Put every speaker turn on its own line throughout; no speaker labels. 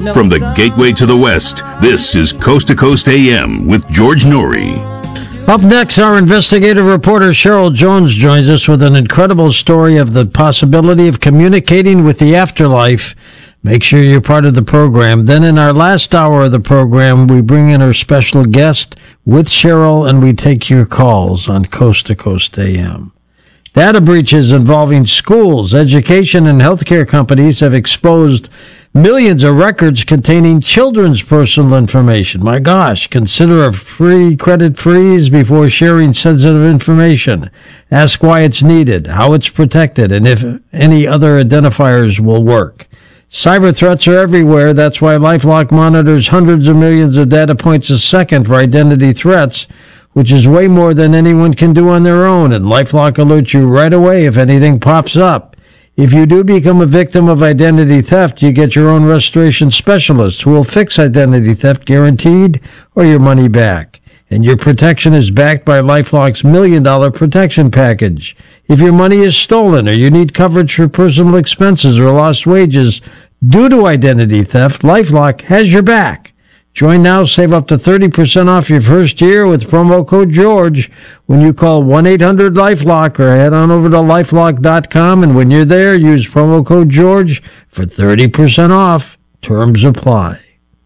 From the gateway to the West, this is Coast to Coast AM with George Noory.
Up next, our investigative reporter Cheryl Jones joins us with an incredible story of the possibility of communicating with the afterlife. Make sure you're part of the program. Then in our last hour of the program, we bring in our special guest with Cheryl, and we take your calls on Coast to Coast AM. Data breaches involving schools, education, and healthcare companies have exposed millions of records containing children's personal information. My gosh, consider a free credit freeze before sharing sensitive information. Ask why it's needed, how it's protected, and if any other identifiers will work. Cyber threats are everywhere. That's why LifeLock monitors hundreds of millions of data points a second for identity threats, which is way more than anyone can do on their own, and LifeLock alerts you right away if anything pops up. If you do become a victim of identity theft, you get your own restoration specialist who will fix identity theft guaranteed or your money back. And your protection is backed by LifeLock's $1 Million Protection Package. If your money is stolen or you need coverage for personal expenses or lost wages due to identity theft, LifeLock has your back. Join now, save up to 30% off your first year with promo code George when you call 1-800-LifeLock or head on over to LifeLock.com. And when you're there, use promo code George for 30% off. Terms apply.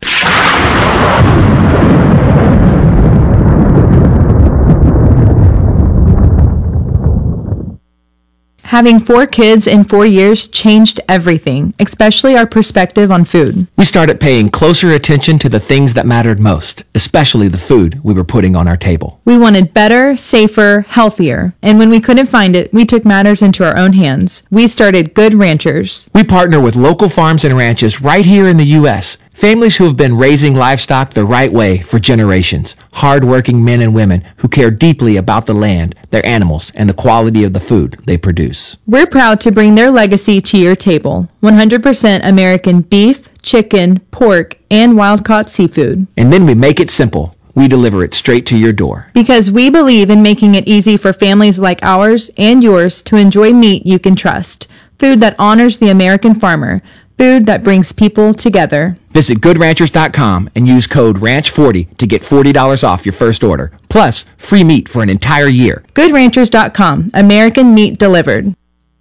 Having 4 kids in 4 years changed everything, especially our perspective on food.
We started paying closer attention to the things that mattered most, especially the food we were putting on our table.
We wanted better, safer, healthier. And when we couldn't find it, we took matters into our own hands. We started Good Ranchers.
We partner with local farms and ranches right here in the U.S., families who have been raising livestock the right way for generations. Hard-working men and women who care deeply about the land, their animals, and the quality of the food they produce.
We're proud to bring their legacy to your table. 100% American beef, chicken, pork, and wild-caught seafood.
And then we make it simple. We deliver it straight to your door.
Because we believe in making it easy for families like ours and yours to enjoy meat you can trust. Food that honors the American farmer. Food that brings people together.
Visit GoodRanchers.com and use code RANCH40 to get $40 off your first order, plus free meat for an entire year.
GoodRanchers.com. American meat delivered.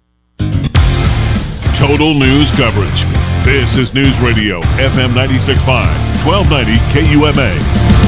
Total news coverage. This is News Radio, FM 96.5, 1290 KUMA.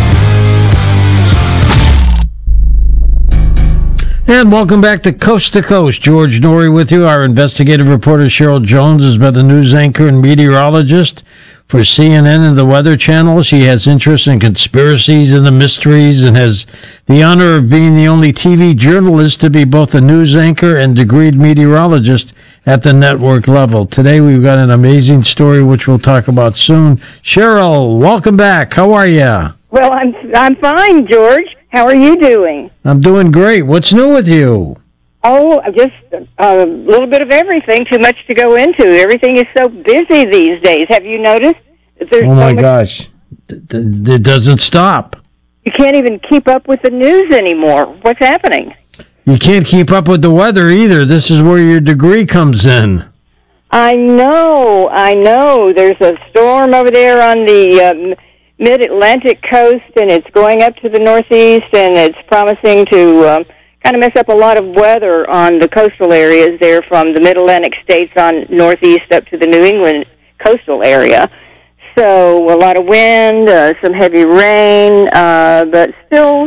And welcome back to Coast. George Noory with you. Our investigative reporter Cheryl Jones has been a news anchor and meteorologist for CNN and the Weather Channel. She has interest in conspiracies and the mysteries and has the honor of being the only TV journalist to be both a news anchor and degreed meteorologist at the network level. Today we've got an amazing story which we'll talk about soon. Cheryl, welcome back. How are you?
Well, I'm fine, George. How are you doing?
I'm doing great. What's new with you?
Oh, just a little bit of everything. Too much to go into. Everything is so busy these days. Have you noticed? There's
oh, my gosh. It doesn't stop.
You can't even keep up with the news anymore. What's happening?
You can't keep up with the weather either. This is where your degree comes in.
I know. There's a storm over there on the mid-Atlantic coast, and it's going up to the northeast, and it's promising to kind of mess up a lot of weather on the coastal areas there from the mid-Atlantic states on northeast up to the New England coastal area. So a lot of wind, some heavy rain, but still,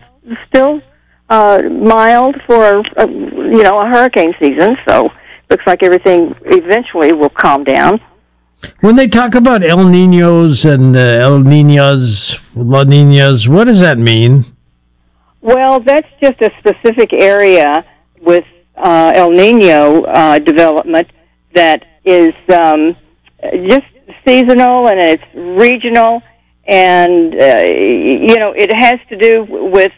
mild for, a hurricane season. So looks like everything eventually will calm down.
When they talk about El Niños and El Niñas, La Niñas, what does that mean?
Well, that's just a specific area with El Niño development that is just seasonal and it's regional, and it has to do with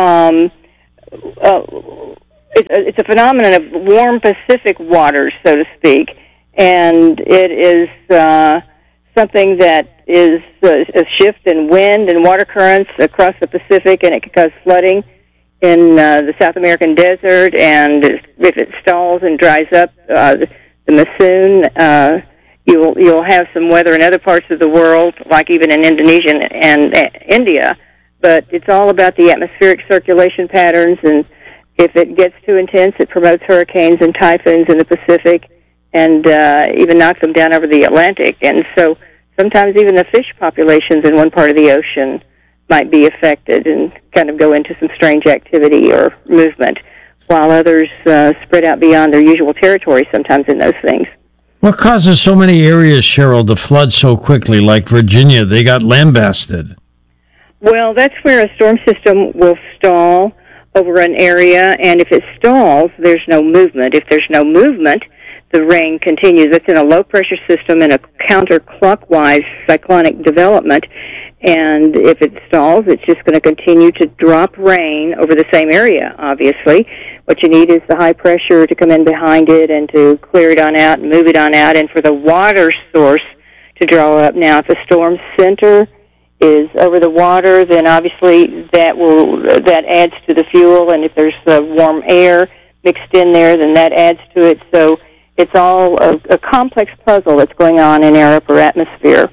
it's a phenomenon of warm Pacific waters, so to speak. And it is something that is a shift in wind and water currents across the Pacific, and it can cause flooding in the South American desert. And if it stalls and dries up, the monsoon you'll have some weather in other parts of the world, like even in Indonesia and India, but it's all about the atmospheric circulation patterns, and if it gets too intense, it promotes hurricanes and typhoons in the Pacific, and even knocks them down over the Atlantic. And so sometimes even the fish populations in one part of the ocean might be affected and kind of go into some strange activity or movement, while others spread out beyond their usual territory sometimes in those things.
What causes so many areas, Cheryl, to flood so quickly, like Virginia? They got lambasted.
Well, that's where a storm system will stall over an area, and if it stalls, there's no movement. If there's no movement, the rain continues. It's in a low-pressure system in a counterclockwise cyclonic development, and if it stalls, it's just going to continue to drop rain over the same area, obviously. What you need is the high pressure to come in behind it and to clear it on out and move it on out, and for the water source to draw up. Now, if the storm center is over the water, then obviously that adds to the fuel, and if there's warm air mixed in there, then that adds to it. So it's all a complex puzzle that's going on in our upper atmosphere.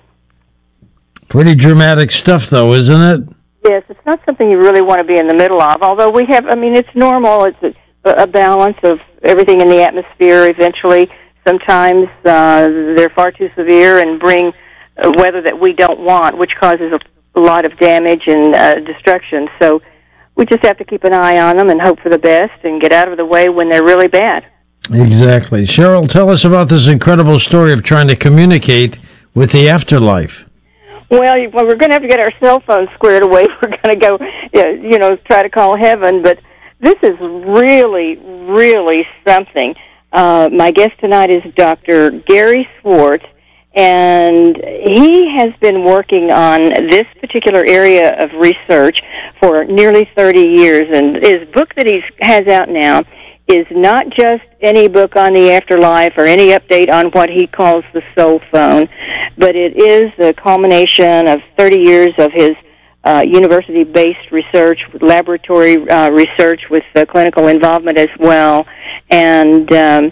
Pretty dramatic stuff, though, isn't it?
Yes, it's not something you really want to be in the middle of, although it's normal. It's a balance of everything in the atmosphere. Eventually, sometimes they're far too severe and bring weather that we don't want, which causes a lot of damage and destruction. So we just have to keep an eye on them and hope for the best and get out of the way when they're really bad.
Exactly. Cheryl, tell us about this incredible story of trying to communicate with the afterlife.
Well, we're going to have to get our cell phones squared away. We're going to go, try to call heaven. But this is really, really something. My guest tonight is Dr. Gary Schwartz, and he has been working on this particular area of research for nearly 30 years. And his book that he has out now is not just any book on the afterlife or any update on what he calls the soul phone, but it is the culmination of 30 years of his university-based research, laboratory research with clinical involvement as well. And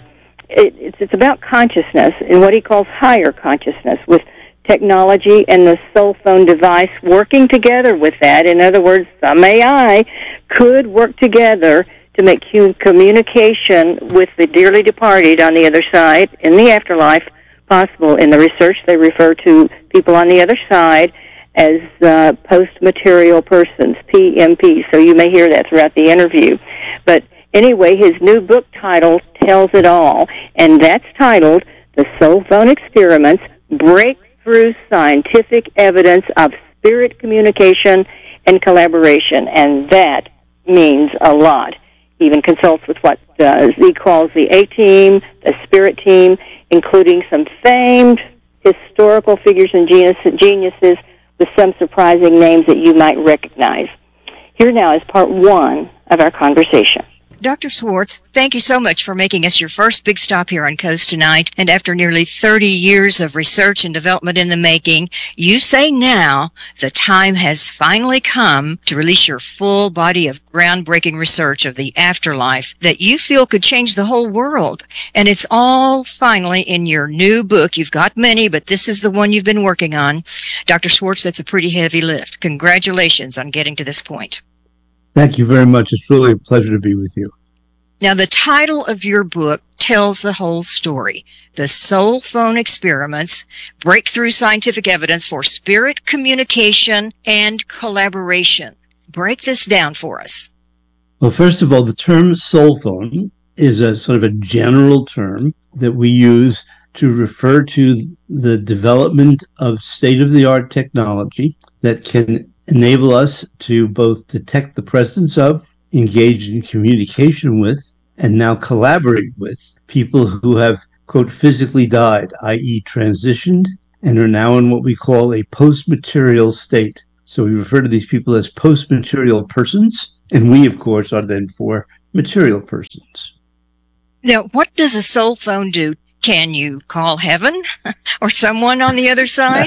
it's about consciousness and what he calls higher consciousness, with technology and the soul phone device working together with that. In other words, some AI could work together to make communication with the dearly departed on the other side in the afterlife possible. In the research, they refer to people on the other side as post-material persons, PMP, so you may hear that throughout the interview. But anyway, his new book title tells it all, and that's titled The Soul Phone Experiments, Breakthrough Scientific Evidence of Spirit Communication and Collaboration, and that means a lot. He even consults with what he calls the A-Team, the Spirit Team, including some famed historical figures and geniuses with some surprising names that you might recognize. Here now is part one of our conversation.
Dr. Schwartz, thank you so much for making us your first big stop here on Coast tonight. And after nearly 30 years of research and development in the making, you say now the time has finally come to release your full body of groundbreaking research of the afterlife that you feel could change the whole world. And it's all finally in your new book. You've got many, but this is the one you've been working on. Dr. Schwartz, that's a pretty heavy lift. Congratulations on getting to this point.
Thank you very much. It's really a pleasure to be with you.
Now, the title of your book tells the whole story. The Soul Phone Experiments, Breakthrough Scientific Evidence for Spirit Communication and Collaboration. Break this down for us.
Well, first of all, the term soul phone is a sort of a general term that we use to refer to the development of state-of-the-art technology that can enable us to both detect the presence of, engage in communication with, and now collaborate with people who have, quote, physically died, i.e. transitioned, and are now in what we call a post-material state. So we refer to these people as post-material persons, and we, of course, are then for material persons.
Now, what does a soul phone do? Can you call heaven or someone on the other side?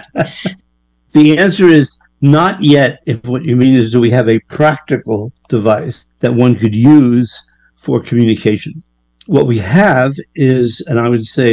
The answer is not yet, if what you mean is do we have a practical device that one could use for communication. What we have is, and I would say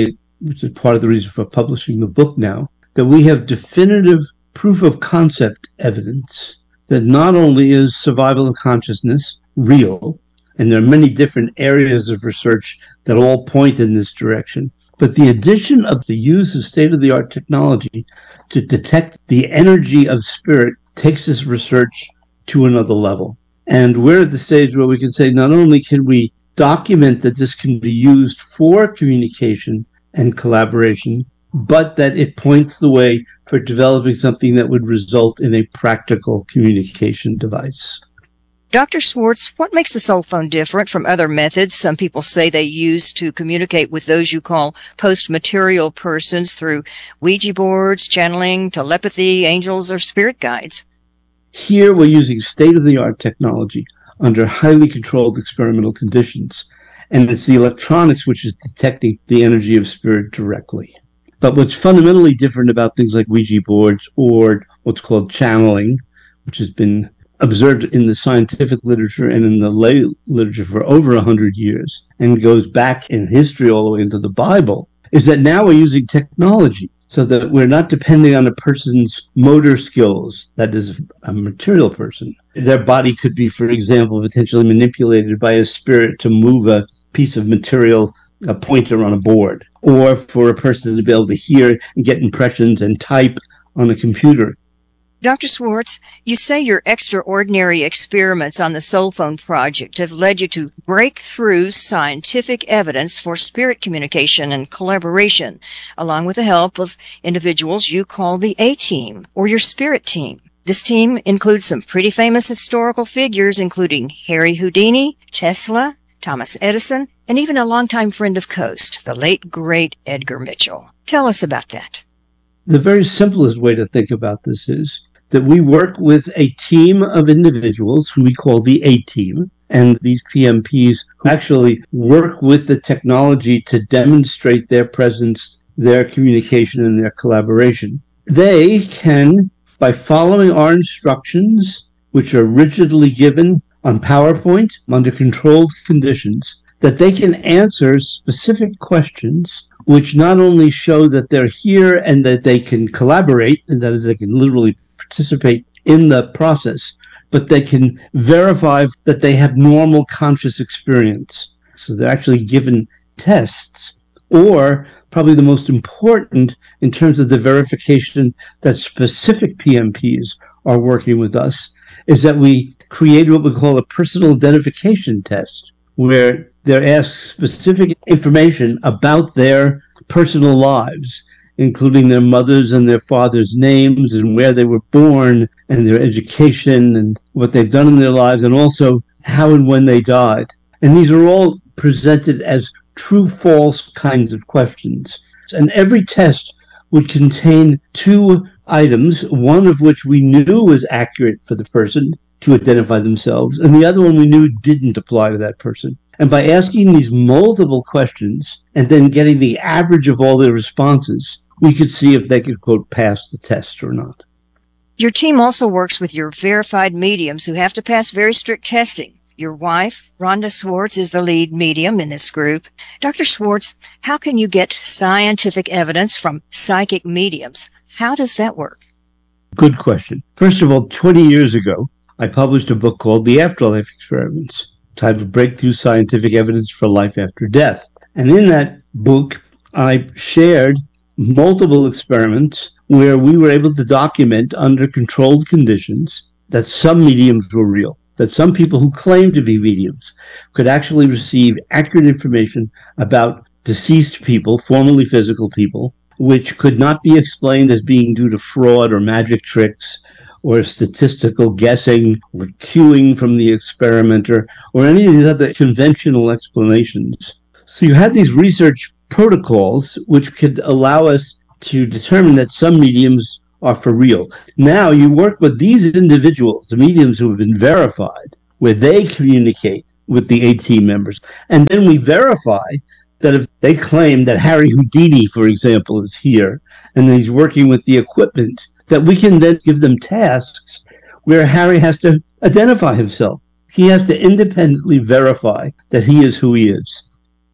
which is part of the reason for publishing the book now, that we have definitive proof of concept evidence that not only is survival of consciousness real, and there are many different areas of research that all point in this direction, but the addition of the use of state-of-the-art technology to detect the energy of spirit takes this research to another level. And we're at the stage where we can say not only can we document that this can be used for communication and collaboration, but that it points the way for developing something that would result in a practical communication device.
Dr. Swartz, what makes the soul phone different from other methods some people say they use to communicate with those you call post-material persons through Ouija boards, channeling, telepathy, angels, or spirit guides?
Here we're using state-of-the-art technology under highly controlled experimental conditions, and it's the electronics which is detecting the energy of spirit directly. But what's fundamentally different about things like Ouija boards or what's called channeling, which has been observed in the scientific literature and in the lay literature for over 100 years and goes back in history all the way into the Bible, is that now we're using technology so that we're not depending on a person's motor skills, that is a material person. Their body could be, for example, potentially manipulated by a spirit to move a piece of material, a pointer on a board, or for a person to be able to hear and get impressions and type on a computer.
Dr. Swartz, you say your extraordinary experiments on the Soul Phone project have led you to break through scientific evidence for spirit communication and collaboration, along with the help of individuals you call the A-Team, or your spirit team. This team includes some pretty famous historical figures, including Harry Houdini, Tesla, Thomas Edison, and even a longtime friend of Coast, the late, great Edgar Mitchell. Tell us about that.
The very simplest way to think about this is that we work with a team of individuals who we call the A-Team, and these PMPs who actually work with the technology to demonstrate their presence, their communication, and their collaboration. They can, by following our instructions, which are rigidly given on PowerPoint under controlled conditions, that they can answer specific questions which not only show that they're here and that they can collaborate, and that is they can literally participate in the process, but they can verify that they have normal conscious experience. So they're actually given tests, or probably the most important in terms of the verification that specific PMPs are working with us, is that we create what we call a personal identification test, where they're asked specific information about their personal lives, including their mother's and their father's names and where they were born and their education and what they've done in their lives, and also how and when they died. And these are all presented as true-false kinds of questions. And every test would contain two items, one of which we knew was accurate for the person to identify themselves, and the other one we knew didn't apply to that person. And by asking these multiple questions and then getting the average of all their responses, we could see if they could, quote, pass the test or not.
Your team also works with your verified mediums who have to pass very strict testing. Your wife, Rhonda Swartz, is the lead medium in this group. Dr. Swartz, how can you get scientific evidence from psychic mediums? How does that work?
Good question. First of all, 20 years ago, I published a book called The Afterlife Experiments, titled Breakthrough Scientific Evidence for Life After Death. And in that book, I shared multiple experiments where we were able to document under controlled conditions that some mediums were real, that some people who claimed to be mediums could actually receive accurate information about deceased people, formerly physical people, which could not be explained as being due to fraud or magic tricks or statistical guessing or cueing from the experimenter or any of these other conventional explanations. So you had these research protocols which could allow us to determine that some mediums are for real. Now you work with these individuals, the mediums who have been verified, where they communicate with the A-Team members. And then we verify that if they claim that Harry Houdini, for example, is here and he's working with the equipment, that we can then give them tasks where Harry has to identify himself. He has to independently verify that he is who he is.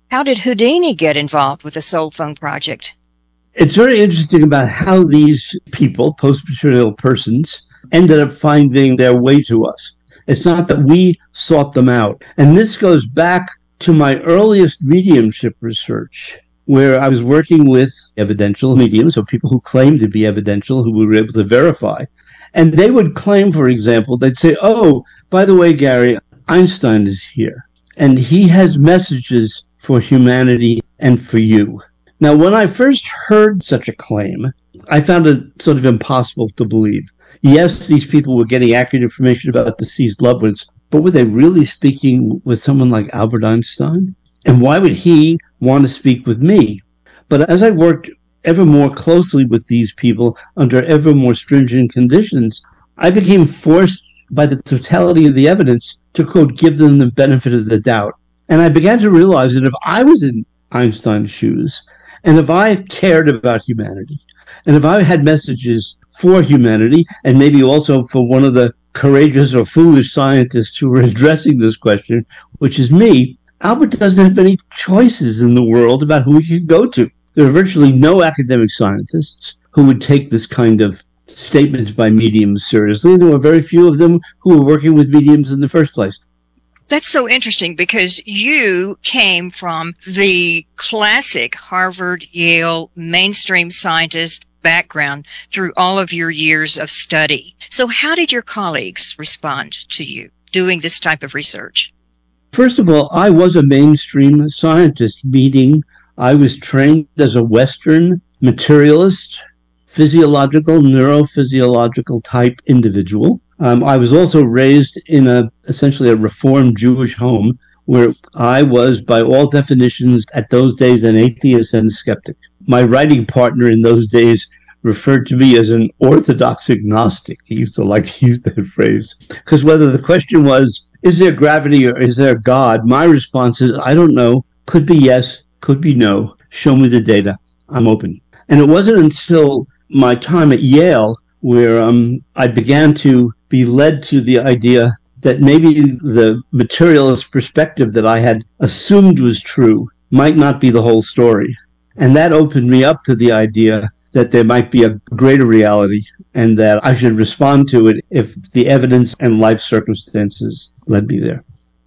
How did Houdini get involved with the Soul Phone project?
It's very interesting about how these people, post-material persons, ended up finding their way to us. It's not that we sought them out. And this goes back to my earliest mediumship research, where I was working with evidential mediums, so people who claimed to be evidential, who we were able to verify. And they would claim, for example, they'd say, oh, by the way, Gary, Einstein is here, and he has messages for humanity and for you. Now, when I first heard such a claim, I found it sort of impossible to believe. Yes, these people were getting accurate information about deceased loved ones, but were they really speaking with someone like Albert Einstein? And why would he want to speak with me? But as I worked ever more closely with these people under ever more stringent conditions, I became forced by the totality of the evidence to, quote, give them the benefit of the doubt. And I began to realize that if I was in Einstein's shoes, and if I cared about humanity, and if I had messages for humanity, and maybe also for one of the courageous or foolish scientists who were addressing this question, which is me, Albert doesn't have any choices in the world about who he can go to. There are virtually no academic scientists who would take this kind of statements by mediums seriously. There were very few of them who were working with mediums in the first place.
That's so interesting because you came from the classic Harvard, Yale, mainstream scientist background through all of your years of study. So how did your colleagues respond to you doing this type of research?
First of all, I was a mainstream scientist, meaning I was trained as a Western materialist, physiological, neurophysiological type individual. I was also raised in essentially a Reformed Jewish home where I was, by all definitions at those days, an atheist and a skeptic. My writing partner in those days referred to me as an Orthodox agnostic. He used to like to use that phrase. Because whether the question was, is there gravity or is there God? My response is, I don't know. Could be yes, could be no. Show me the data. I'm open. And it wasn't until my time at Yale where I began to be led to the idea that maybe the materialist perspective that I had assumed was true might not be the whole story. And that opened me up to the idea that there might be a greater reality and that I should respond to it if the evidence and life circumstances led me there.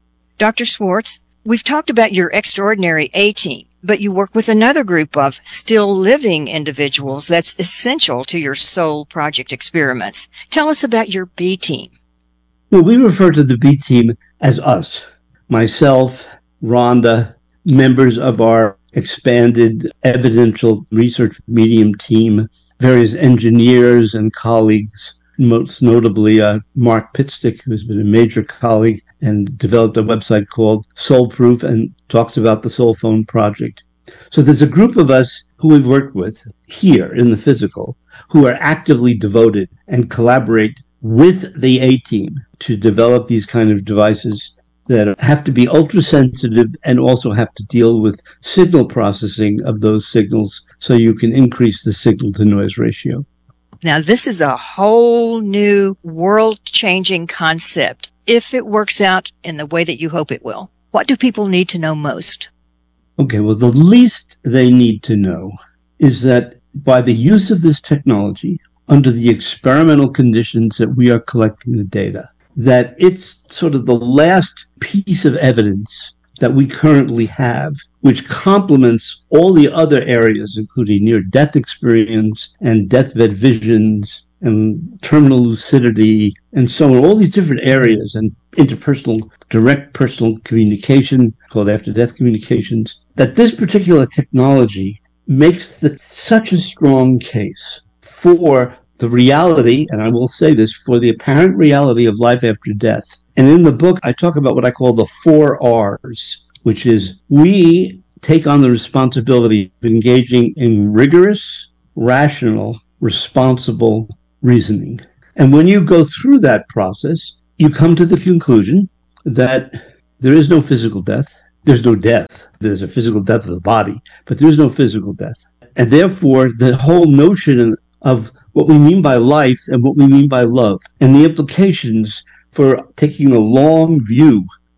Dr. Swartz, we've talked about your extraordinary A-team, but you work with another group of still living individuals that's essential to your Soul Project experiments. Tell us about your B-team.
Well, we refer to the B-team as us. Myself, Rhonda, members of our expanded evidential research medium team, various engineers and colleagues, most notably Mark Pitstick, who's been a major colleague and developed a website called Soul Proof and talks about the Soul Phone project. So there's a group of us who we've worked with here in the physical who are actively devoted and collaborate with the A-team to develop these kind of devices that have to be ultra-sensitive and also have to deal with signal processing of those signals so you can increase the signal-to-noise ratio.
Now, this is a whole new world-changing concept. If it works out in the way that you hope it will, what do people need to know most?
Okay, well, the least they need to know is that by the use of this technology, under the experimental conditions that we are collecting the data, that it's sort of the last piece of evidence that we currently have, which complements all the other areas, including near-death experience and deathbed visions and terminal lucidity and so on, all these different areas, and interpersonal, direct personal communication, called after-death communications, that this particular technology makes such a strong case for the reality, and I will say this, for the apparent reality of life after death. And in the book, I talk about what I call the 4 R's, which is we take on the responsibility of engaging in rigorous, rational, responsible reasoning. And when you go through that process, you come to the conclusion that there is no physical death. There's no death. There's a physical death of the body, but there's no physical death. And therefore, the whole notion of what we mean by life and what we mean by love and the implications for taking a long view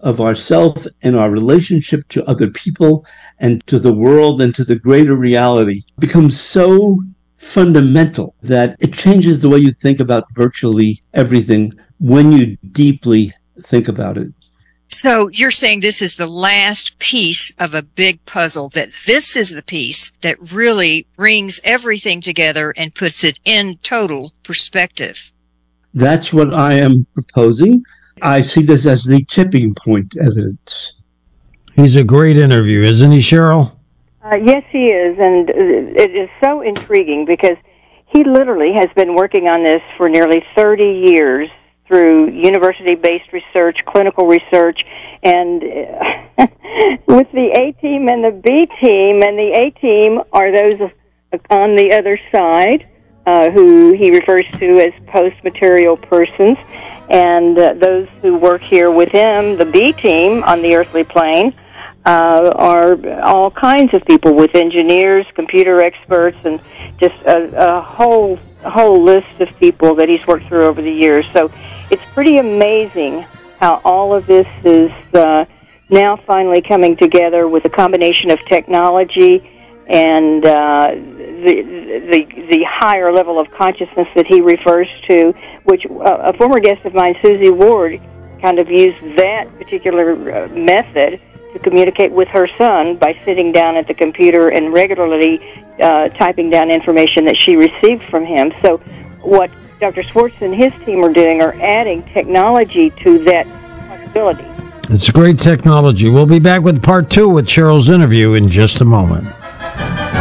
of ourself and our relationship to other people and to the world and to the greater reality becomes so fundamental that it changes the way you think about virtually everything when you deeply think about it.
So you're saying this is the last piece of a big puzzle, that this is the piece that really brings everything together and puts it in total perspective.
That's what I am proposing. I see this as the tipping point evidence.
He's a great interview, isn't he, Cheryl?
Yes, he is, and it is so intriguing because he literally has been working on this for nearly 30 years through university-based research, clinical research, and with the A-team and the B-team, and the A-team are those on the other side, who he refers to as post-material persons, and those who work here with him, the B-team on the earthly plane, are all kinds of people, with engineers, computer experts, and just a whole list of people that he's worked through over the years. So it's pretty amazing how all of this is now finally coming together with a combination of technology and the higher level of consciousness that he refers to, which a former guest of mine, Susie Ward, kind of used that particular method to communicate with her son by sitting down at the computer and regularly typing down information that she received from him. So what Dr. Schwartz and his team are doing are adding technology to that possibility.
It's great technology. We'll be back with part 2 with Cheryl's interview in just a moment.